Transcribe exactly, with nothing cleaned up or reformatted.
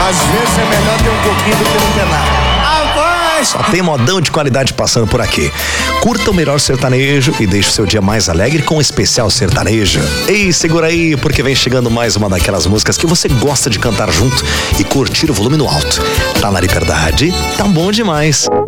Às vezes é melhor ter um pouquinho do que não ter nada. Só tem modão de qualidade passando por aqui. Curta o melhor sertanejo e deixe o seu dia mais alegre com o especial sertanejo. Ei, segura aí, porque vem chegando mais uma daquelas músicas que você gosta de cantar junto e curtir o volume no alto. Tá na liberdade, tá bom demais.